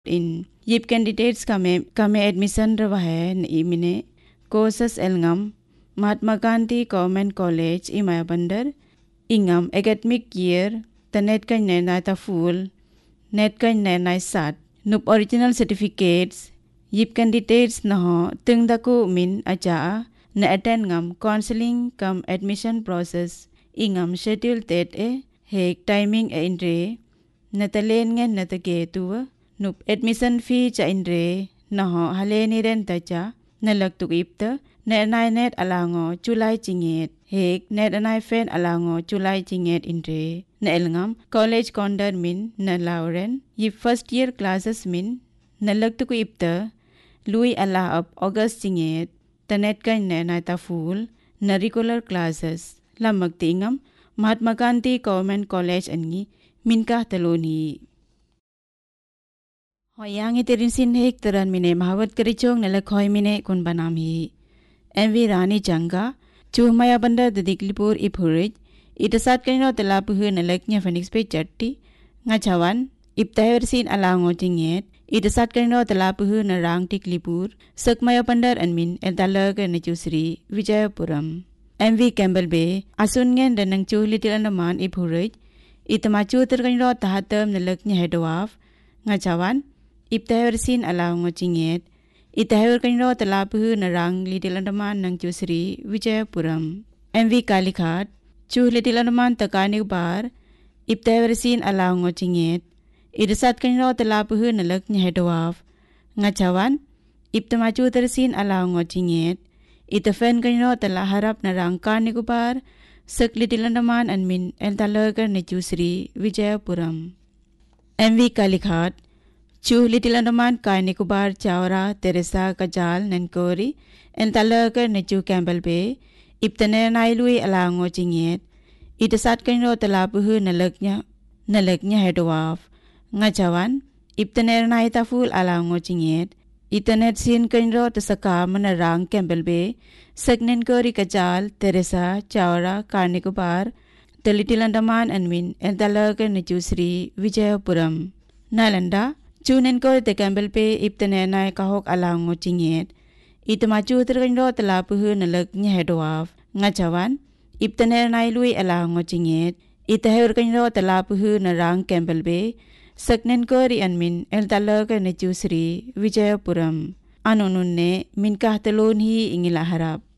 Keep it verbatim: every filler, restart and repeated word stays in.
in yip candidates kame kame admission rawa hai imine courses elngam Mahatma Gandhi Government College imaya bandar ingam academic year tanet kan ne na ta full net kan ne na sat nup original certificates yip candidates na ho tung da ko min acha na attend ngam counseling kam admission process ingam schedule tet e hek timing e indre na talen ngen na tage tu nup admission fee cha indre na ho hale ni ren ta cha na lak tu ipta na nai net alango July chinget hek net anai fen alango July chinget indre na elngam college kondar min na lauren yip first year classes min na lak tu ipta lui ala up August chinget tanet kan na na ta full na regular classes lamak tingam Mahatma Gandhi Government College angi minka taloni hoyang iterin sin hek taran mine mahawat karichong nalakhoi mine kun banami M V Rani Janga Chumaya Bandar Diklipur Iphurit itasat kanino talapuhu nalaknya Phoenix Bay Chatti ngachawan iptahersin alango tinget itasat kanino talapuhu narang Diklipur Sakmaya Bandar Anmin Eltalaga Nachusri Vijayapuram M V Campbell Bay asungen danang chuhli tilanaman Iphurit itamachu terkanino tahatam nalaknya Hedwaf ngachawan iptahersin alango tinget Itahur kanino talapuhu narang lidilandaman ng Chusri Vijayapuram M V Kalikhat chuh lidilandaman takani bar iptahersin alango tinget idasat kanino talapuhu nalak nya hedwaf ngachawan iptamachu tersin alango tinget itafen kanino talaharap narang kani bar sak lidilandaman anmin eltalagar ni Chusri Vijayapuram M V Kalikhat Chuh litilandaman kai Nicobar Chawra Teresa Kajal Nankori en talaga na Chu Campbell Bay iptaner nailui alango chinget itasat kanino talapuhu nalagnya nalagnya hedwaf ngachawan iptaner naita full alango chinget itanet sin kanino tasaka manarang Campbell Bay sagnen kori Kajal Teresa Chawra Karnikubar talitilandaman anmin en talaga na Chusri Vijayapuram Nalanda Chunen ko te Campbell Bay iptene na kahok alango chinget itamachu terkanro talapuhu nalag nya hedwaf ngachawan iptene na lui alango chinget itahur kanro talapuhu narang Campbell Bay sagnen ko ri anmin el talaga na Chusri Vijayapuram anununne min kahtalon hi ingila harap